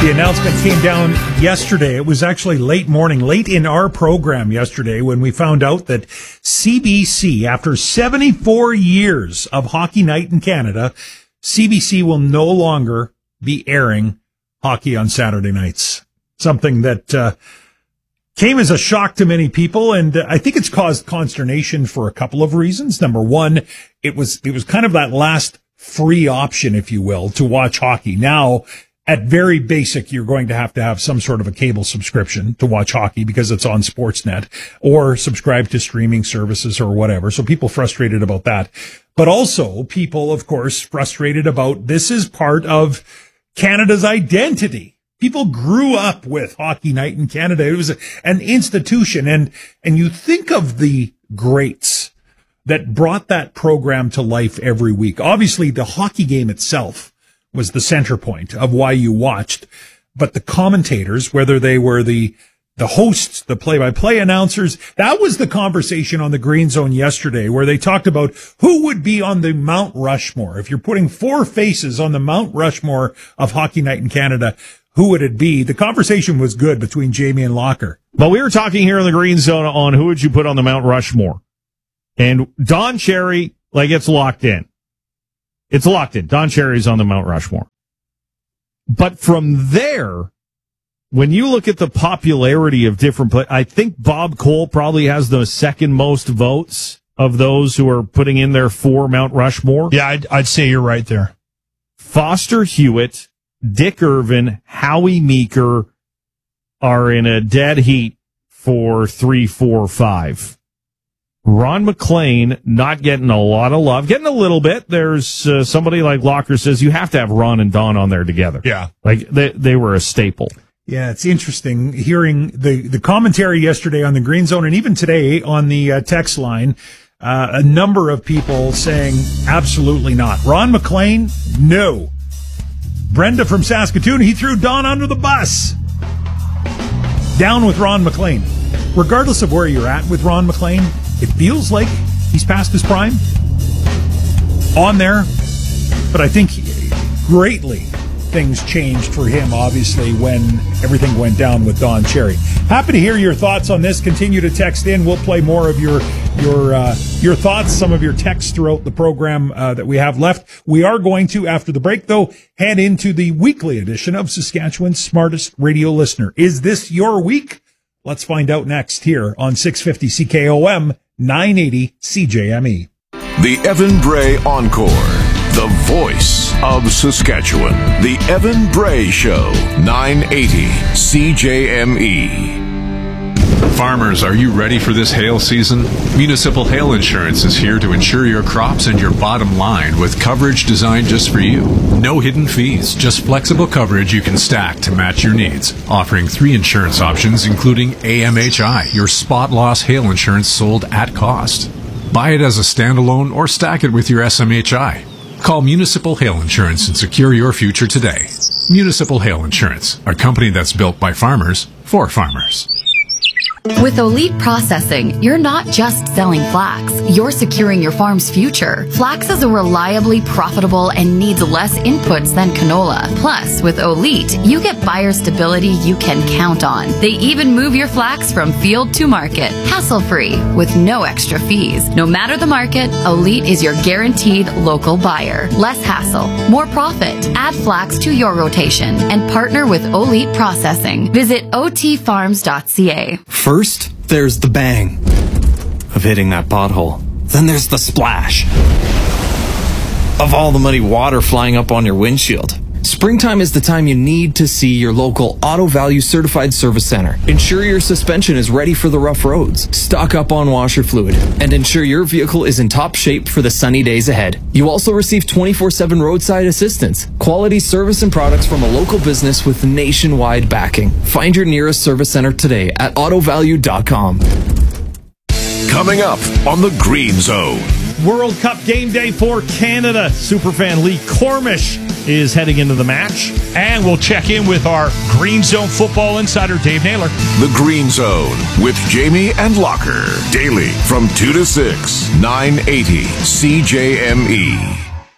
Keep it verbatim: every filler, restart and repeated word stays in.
The announcement came down yesterday. It was actually late morning, late in our program yesterday when we found out that C B C, after seventy-four years of Hockey Night in Canada, C B C will no longer be airing hockey on Saturday nights. Something that uh, came as a shock to many people, and uh, I think it's caused consternation for a couple of reasons. Number one, it was it was kind of that last free option, if you will, to watch hockey. Now, at very basic, you're going to have to have some sort of a cable subscription to watch hockey because it's on Sportsnet, or subscribe to streaming services or whatever. So people frustrated about that. But also people, of course, frustrated about this is part of Canada's identity. People grew up with Hockey Night in Canada. It was an institution. And, and you think of the greats that brought that program to life every week. Obviously, the hockey game itself was the center point of why you watched. But the commentators, whether they were the the hosts, the play-by-play announcers, that was the conversation on the Green Zone yesterday, where they talked about who would be on the Mount Rushmore. If you're putting four faces on the Mount Rushmore of Hockey Night in Canada, who would it be? The conversation was good between Jamie and Locker. But we were talking here in the Green Zone on who would you put on the Mount Rushmore. And Don Cherry, like, it's locked in. It's locked in. Don Cherry's on the Mount Rushmore. But from there, when you look at the popularity of different players, I think Bob Cole probably has the second most votes of those who are putting in their four Mount Rushmore. Yeah, I'd, I'd say you're right there. Foster Hewitt, Dick Irvin, Howie Meeker are in a dead heat for three, four, five. Ron McLean not getting a lot of love, getting a little bit. There's uh, somebody like Locker says you have to have Ron and Don on there together. Yeah. Like they, they were a staple. Yeah, it's interesting hearing the, the commentary yesterday on the Green Zone and even today on the uh, text line. Uh, a number of people saying absolutely not. Ron McLean, no. Brenda from Saskatoon, he threw Don under the bus. Down with Ron McLean. Regardless of where you're at with Ron McLean, it feels like he's past his prime. On there. But I think greatly things changed for him, obviously, when everything went down with Don Cherry. Happy to hear your thoughts on this. Continue to text in. We'll play more of your your uh, your thoughts, some of your texts throughout the program uh, that we have left. We are going to, after the break, though, head into the weekly edition of Saskatchewan's Smartest Radio Listener. Is this your week? Let's find out next here on six fifty C K O M, nine eighty C J M E. The Evan Bray Encore, the voice of Saskatchewan. The Evan Bray Show, nine eighty C J M E. Farmers, are you ready for this hail season? Municipal Hail Insurance is here to insure your crops and your bottom line with coverage designed just for you. No hidden fees, just flexible coverage you can stack to match your needs. Offering three insurance options, including A M H I, your spot loss hail insurance sold at cost. Buy it as a standalone or stack it with your S M H I. Call Municipal Hail Insurance and secure your future today. Municipal Hail Insurance, a company that's built by farmers for farmers. With Elite Processing, you're not just selling flax, you're securing your farm's future. Flax is a reliably profitable and needs less inputs than canola. Plus, with Elite, you get buyer stability you can count on. They even move your flax from field to market, hassle-free, with no extra fees. No matter the market, Elite is your guaranteed local buyer. Less hassle, more profit. Add flax to your rotation and partner with Elite Processing. Visit o t farms dot c a. First, there's the bang of hitting that pothole. Then there's the splash of all the muddy water flying up on your windshield. Springtime is the time you need to see your local Auto Value Certified Service Center. Ensure your suspension is ready for the rough roads. Stock up on washer fluid and ensure your vehicle is in top shape for the sunny days ahead. You also receive twenty-four seven roadside assistance, quality service and products from a local business with nationwide backing. Find your nearest service center today at auto value dot com. Coming up on the Green Zone. World Cup game day for Canada. Superfan Lee Cormish is heading into the match. And we'll check in with our Green Zone football insider, Dave Naylor. The Green Zone with Jamie and Locker. Daily from two to six, nine eighty C J M E.